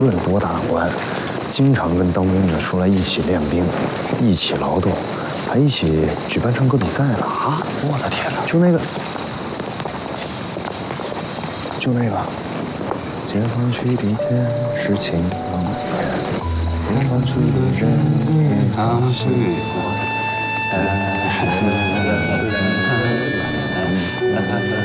论多大官，经常跟当兵的出来一起练兵，一起劳动，还一起举办唱歌比赛了啊！我的天哪！就那个，解放区的天是晴朗的天，解放区的人他是我。